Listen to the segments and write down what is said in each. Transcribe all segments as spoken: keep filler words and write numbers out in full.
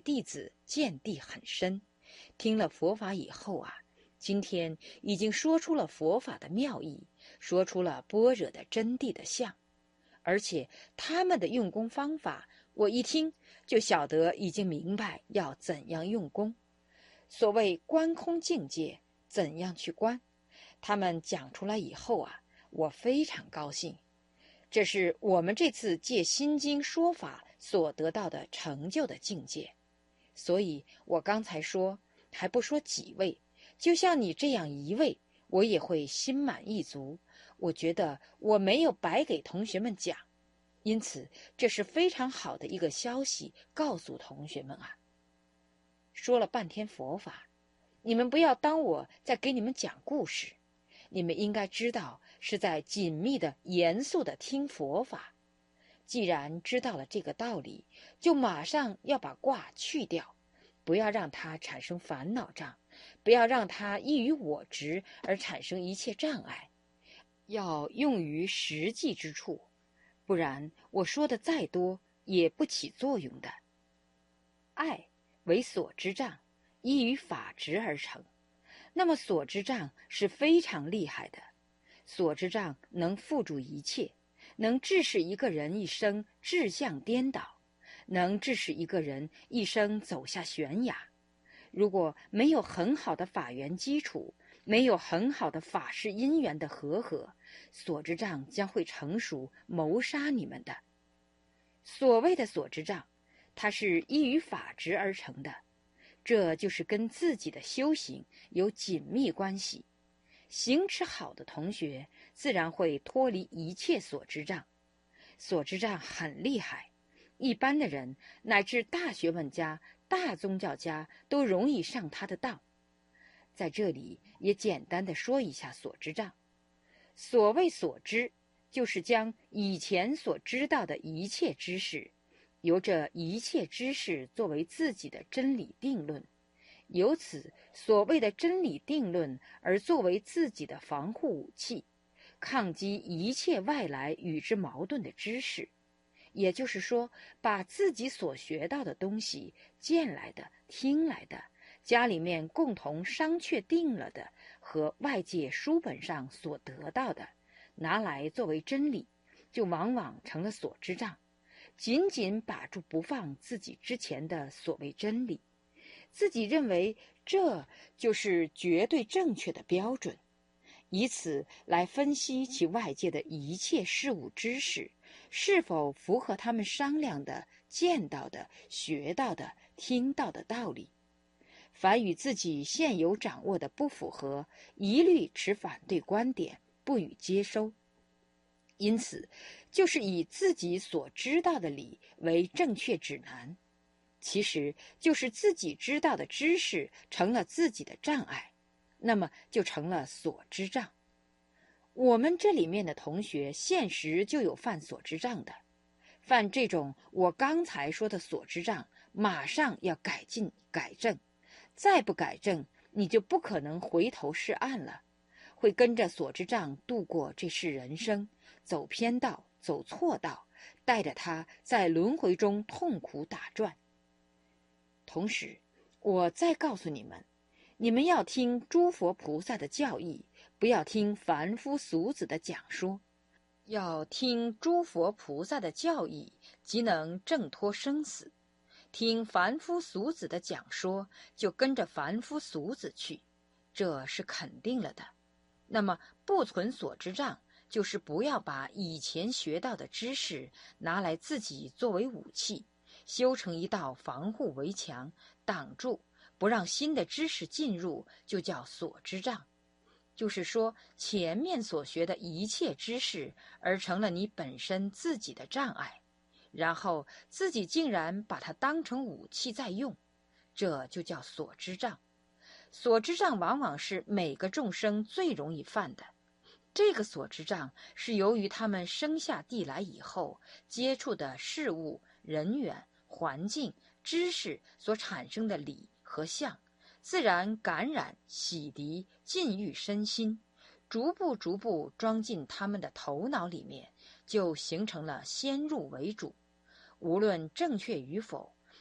弟子见地很深，听了佛法以后啊，今天已经说出了佛法的妙义，说出了般若的真谛的相，而且他们的用功方法，我一听就晓得已经明白要怎样用功。所谓观空境界，怎样去观，他们讲出来以后啊，我非常高兴。这是我们这次借心经说法所得到的成就的境界。所以我刚才说，还不说几位，就像你这样一位，我也会心满意足。我觉得我没有白给同学们讲，因此这是非常好的一个消息，告诉同学们啊。说了半天佛法，你们不要当我在给你们讲故事，你们应该知道是在紧密的、严肃的听佛法。既然知道了这个道理，就马上要把挂去掉，不要让它产生烦恼障，不要让它依于我执而产生一切障碍，要用于实际之处，不然我说的再多也不起作用的。爱为所知障，依于法执而成。那么所知障是非常厉害的，所知障能缚住一切，能致使一个人一生志向颠倒，能致使一个人一生走下悬崖。如果没有很好的法缘基础，没有很好的法事因缘的和合，所知障将会成熟谋杀你们的。所谓的所知障，它是依于法执而成的，这就是跟自己的修行有紧密关系。行持好的同学，自然会脱离一切所知障。所知障很厉害，一般的人乃至大学问家、大宗教家都容易上他的当。在这里也简单的说一下所知障。所谓所知，就是将以前所知道的一切知识，由这一切知识作为自己的真理定论，由此所谓的真理定论而作为自己的防护武器，抗击一切外来与之矛盾的知识。也就是说，把自己所学到的东西，见来的、听来的，家里面共同商确定了的，和外界书本上所得到的，拿来作为真理，就往往成了所知障，紧紧把住不放自己之前的所谓真理，自己认为这就是绝对正确的标准，以此来分析其外界的一切事物知识是否符合他们商量的、见到的、学到的、听到的道理。凡与自己现有掌握的不符合，一律持反对观点，不予接收。因此，就是以自己所知道的理为正确指南，其实就是自己知道的知识成了自己的障碍，那么就成了所知障。我们这里面的同学现实就有犯所知障的，犯这种我刚才说的所知障，马上要改进改正，再不改正，你就不可能回头是岸了，会跟着所知障度过这世人生，走偏道，走错道，带着他在轮回中痛苦打转。同时，我再告诉你们，你们要听诸佛菩萨的教义，不要听凡夫俗子的讲说，要听诸佛菩萨的教义，即能挣脱生死。听凡夫俗子的讲说，就跟着凡夫俗子去，这是肯定了的。那么不存所知障，就是不要把以前学到的知识拿来自己作为武器，修成一道防护围墙，挡住不让新的知识进入，就叫所知障。就是说，前面所学的一切知识而成了你本身自己的障碍，然后自己竟然把它当成武器在用，这就叫所知障。所知障往往是每个众生最容易犯的。这个所知障是由于他们生下地来以后接触的事物、人员、环境、知识所产生的理和相，自然感染、洗涤、禁欲身心，逐步逐步装进他们的头脑里面，就形成了先入为主。无论正确与否，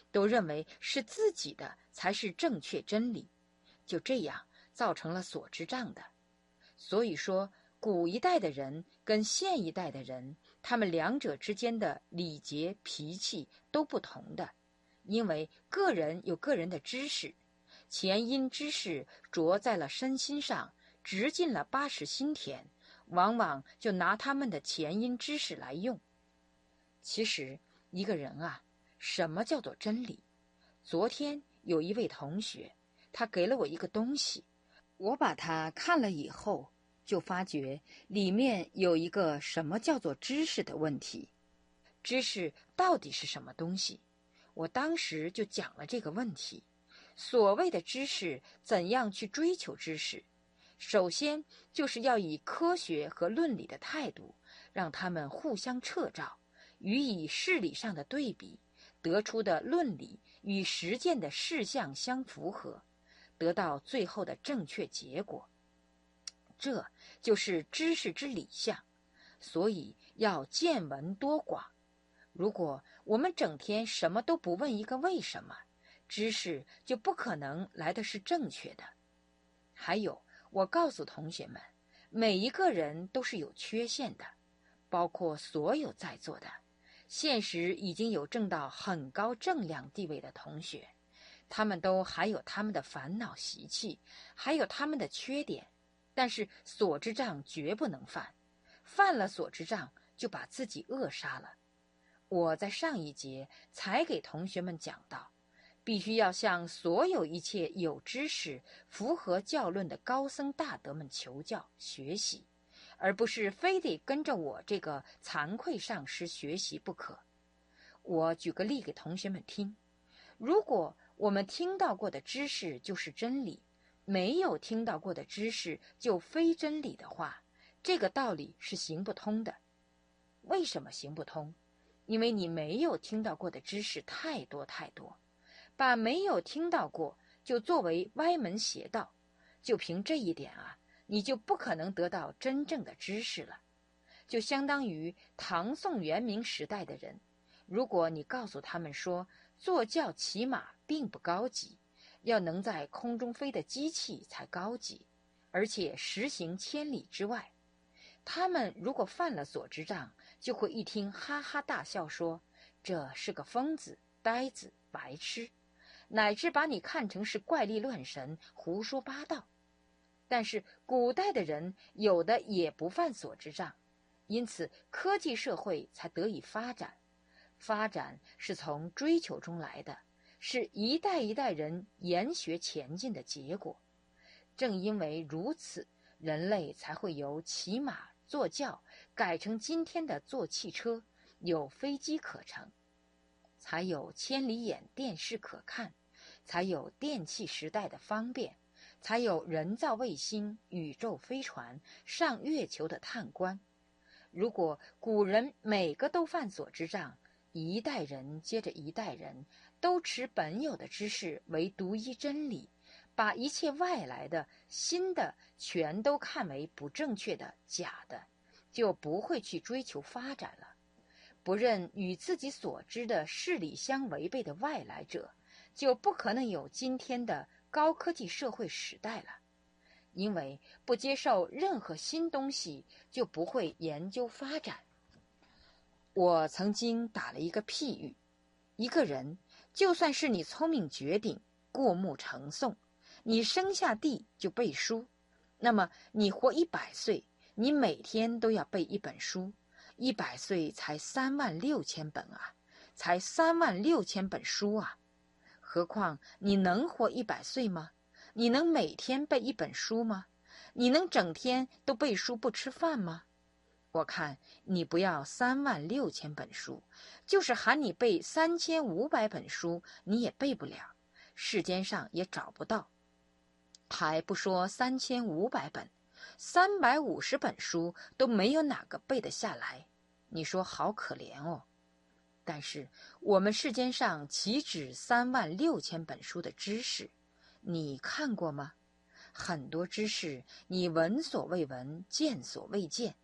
都认为是自己的才是正确真理，就这样造成了所知障的。所以说，古一代的人跟现一代的人，他们两者之间的礼节脾气都不同的，因为个人有个人的知识，前因知识着在了身心上，直进了八识心田，往往就拿他们的前因知识来用。其实一个人啊，什么叫做真理？昨天有一位同学，他给了我一个东西，我把它看了以后，就发觉里面有一个什么叫做知识的问题。知识到底是什么东西？我当时就讲了这个问题。所谓的知识，怎样去追求知识？首先就是要以科学和论理的态度，让他们互相掣照，予以事理上的对比，得出的论理与实践的事项相符合，得到最后的正确结果。这就是知识之理象，所以要见闻多广。如果我们整天什么都不问一个为什么，知识就不可能来的是正确的。还有，我告诉同学们，每一个人都是有缺陷的，包括所有在座的现实已经有挣到很高正量地位的同学，他们都还有他们的烦恼习气，还有他们的缺点，但是所知障绝不能犯，犯了所知障就把自己扼杀了。我在上一节才给同学们讲到，必须要向所有一切有知识、符合教论的高僧大德们求教学习，而不是非得跟着我这个惭愧上师学习不可。我举个例给同学们听，如果我们听到过的知识就是真理，没有听到过的知识就非真理的话，这个道理是行不通的。为什么行不通？因为你没有听到过的知识太多太多，把没有听到过就作为歪门邪道，就凭这一点啊，你就不可能得到真正的知识了。就相当于唐宋元明时代的人，如果你告诉他们说坐轿骑马并不高级，要能在空中飞的机器才高级，而且实行千里之外，他们如果犯了所知障，就会一听哈哈大笑说，这是个疯子、呆子、白痴，乃至把你看成是怪力乱神、胡说八道。但是古代的人有的也不犯所知障，因此科技社会才得以发展。发展是从追求中来的，是一代一代人研学前进的结果。正因为如此，人类才会由骑马坐轿改成今天的坐汽车，有飞机可乘，才有千里眼电视可看，才有电气时代的方便，才有人造卫星、宇宙飞船、上月球的探观。如果古人每个都犯所知障，一代人接着一代人都持本有的知识为独一真理，把一切外来的新的全都看为不正确的假的，就不会去追求发展了。不认与自己所知的事理相违背的外来者，就不可能有今天的高科技社会时代了。因为不接受任何新东西，就不会研究发展。我曾经打了一个譬喻，一个人就算是你聪明绝顶、过目成诵，你生下地就背书，那么你活一百岁，你每天都要背一本书，一百岁才三万六千本啊，才三万六千本书啊！何况你能活一百岁吗？你能每天背一本书吗？你能整天都背书不吃饭吗？我看你不要三万六千本书，就是喊你背三千五百本书，你也背不了，世间上也找不到。还不说三千五百本，三百五十本书都没有哪个背得下来，你说好可怜哦。但是我们世间上岂止三万六千本书的知识，你看过吗？很多知识你闻所未闻，见所未见，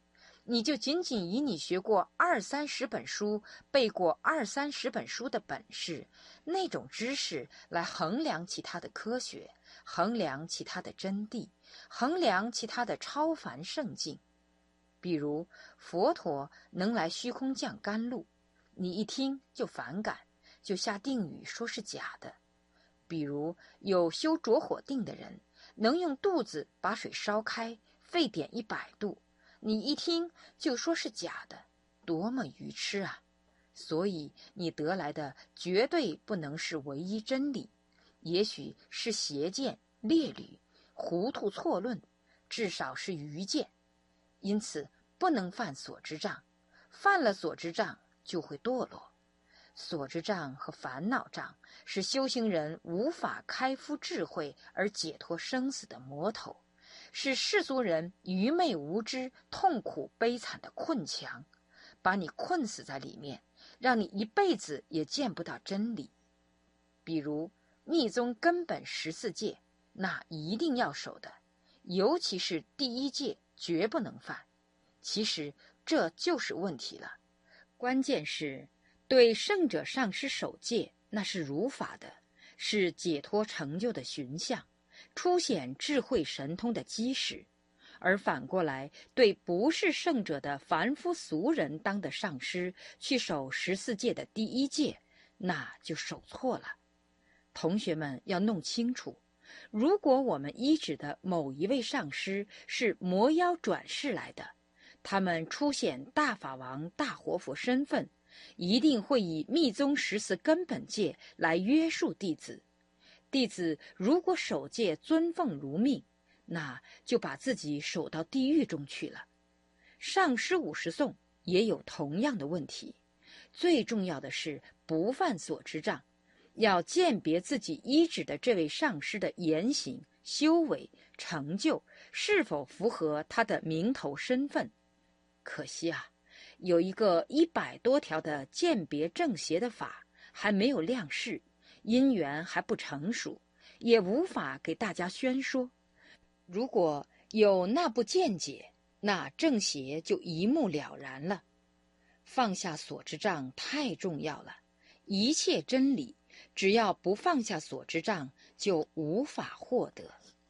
你就仅仅以你学过二三十本书、背过二三十本书的本事，那种知识来衡量其他的科学，衡量其他的真谛，衡量其他的超凡圣境。比如佛陀能来虚空降甘露，你一听就反感，就下定语说是假的。比如有修着火定的人，能用肚子把水烧开，沸点一百度，你一听就说是假的，多么愚痴啊！所以你得来的绝对不能是唯一真理，也许是邪见、劣履、糊涂错论，至少是愚见。因此不能犯所知障，犯了所知障就会堕落。所知障和烦恼障是修行人无法开敷智慧而解脱生死的魔头，是世俗人愚昧无知、痛苦悲惨的困墙，把你困死在里面，让你一辈子也见不到真理。比如密宗根本十四戒，那一定要守的，尤其是第一戒绝不能犯。其实这就是问题了，关键是对圣者上师守戒，那是如法的，是解脱成就的寻相，凸显智慧神通的基石。而反过来，对不是圣者的凡夫俗人当的上师去守十四戒的第一戒，那就守错了。同学们要弄清楚，如果我们依止的某一位上师是魔妖转世来的，他们出显大法王、大活佛身份，一定会以密宗十四根本戒来约束弟子。弟子如果守戒尊奉如命，那就把自己守到地狱中去了。上师五十颂也有同样的问题。最重要的是不犯所知障，要鉴别自己依止的这位上师的言行、修为、成就是否符合他的名头身份。可惜啊，有一个一百多条的鉴别正邪的法还没有亮世，因缘还不成熟，也无法给大家宣说。如果有那部见解，那正邪就一目了然了。放下所知障太重要了，一切真理只要不放下所知障，就无法获得。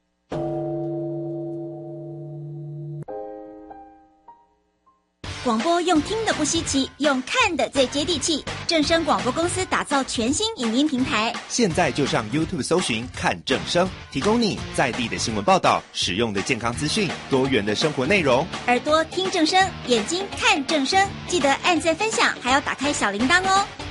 广播用听的不稀奇，用看的最接地气。正声广播公司打造全新影音平台， 现在就上 YouTube 搜寻看正声，提供你在地的新闻报道、实用的健康资讯、多元的生活内容。 耳朵听正声，眼睛看正声，记得按赞分享，还要打开小铃铛哦。